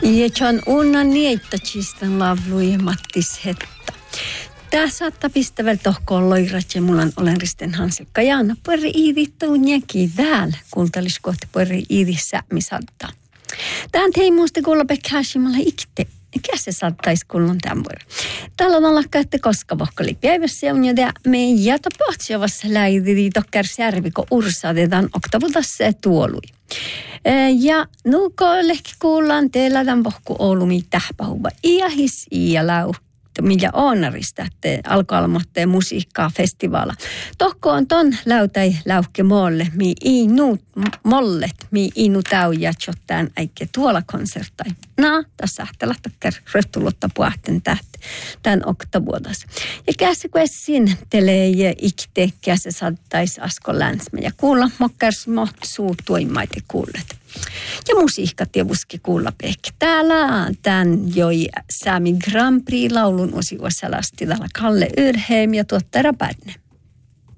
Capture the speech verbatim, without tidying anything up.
Ja John unna niitä chistan lavluja Mattis hetta. Tää saattaa pistäväl tohkoon loirat ja mulla on olen Risten Hansikka Jaana. Pueri iidi tuunjäkin täällä. Kuuntelis kohti pueri iidi säämisadda. Tään tei muusta kuulla pekkääsimalla ikte. Mikä se saattaisi kuulla tämän vuoden? Täällä on lakka, että koska vohkoli päivässä on jo tämä meidän jätä pohtsiavassa läididi tokkärs järvi, kun ursaatetaan oktavultassa tuolui. Ja nuuko lehki kuullaan teillä tämän pohku Oulumi tähpähuva. Iahis ja lau. Millä onarista, että alkaa olla musiikkaa festivaala. Tohko on ton läytäi läukke molle, mi inu mollet, mi inu täyjä jotain äikke tuolla konserttai. No, tässä lähtee takkar röhtulutta puhten tähti tämän oktavuodas. Ja käsi kuessin telee ja ikte, käsi saattaisi asko länsmä ja kuulla mokkars moht suu tuimaite kuullet. Ja musiikka tietysti kuulla pekki. Täällä tämän joi Sami Grand Prix laulun osiossa lasti täällä Kalle Yrheim ja tuottaja Pärne.